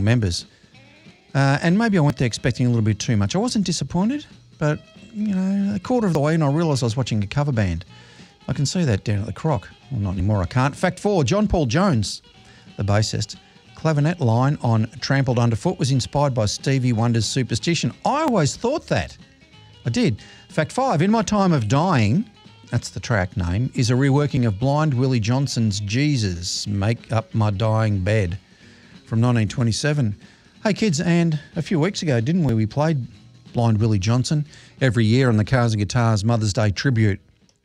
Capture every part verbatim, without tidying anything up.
members. Uh, and maybe I went there expecting a little bit too much. I wasn't disappointed, but, you know, a quarter of the way and I realised I was watching a cover band. I can see that down at the Croc. Well, not anymore, I can't. Fact four, John Paul Jones, the bassist, clavinet line on Trampled Underfoot was inspired by Stevie Wonder's Superstition. I always thought that. I did. Fact five, In My Time of Dying, that's the track name, is a reworking of Blind Willie Johnson's Jesus, Make Up My Dying Bed from nineteen twenty-seven. Hey kids, and a few weeks ago, didn't we, we played Blind Willie Johnson every year on the Cars and Guitars Mother's Day tribute.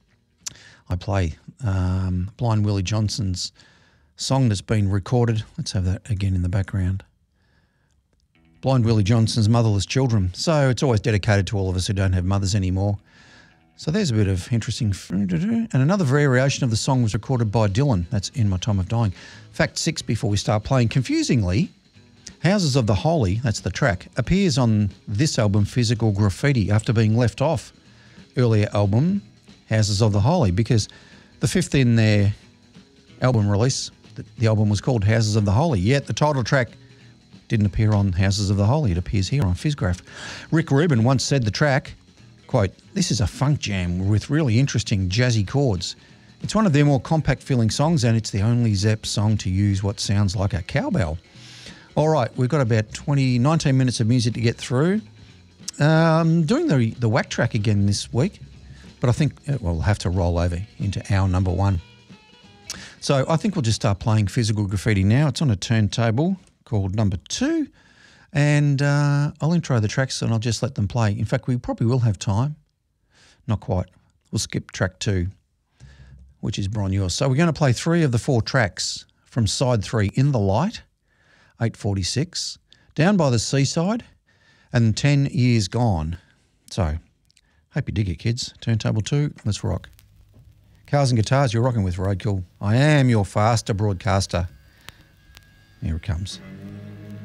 I play um, Blind Willie Johnson's song that's been recorded. Let's have that again in the background. Blind Willie Johnson's Motherless Children. So it's always dedicated to all of us who don't have mothers anymore. So there's a bit of interesting... And another variation of the song was recorded by Dylan. That's In My Time of Dying. Fact six before we start playing. Confusingly, Houses of the Holy, that's the track, appears on this album, Physical Graffiti, after being left off earlier album, Houses of the Holy, because the fifth in their album release, the, the album was called Houses of the Holy, yet the title track didn't appear on Houses of the Holy. It appears here on Fizzgraph. Rick Rubin once said the track, quote, "This is a funk jam with really interesting jazzy chords. It's one of their more compact feeling songs and it's the only Zepp song to use what sounds like a cowbell." All right, we've got about twenty, nineteen minutes of music to get through. Um, doing the, the whack track again this week, but I think well, we'll have to roll over into our number one. So I think we'll just start playing Physical Graffiti now. It's on a turntable called number two, and uh, I'll intro the tracks and I'll just let them play. In fact, we probably will have time. Not quite. We'll skip track two, which is Brian yours. So we're going to play three of the four tracks from side three, In the Light, eight forty-six, Down by the Seaside, and ten Years Gone. So, hope you dig it, kids. Turntable two, let's rock. Cars and Guitars, you're rocking with Roadkill. I am your faster broadcaster. Here it comes.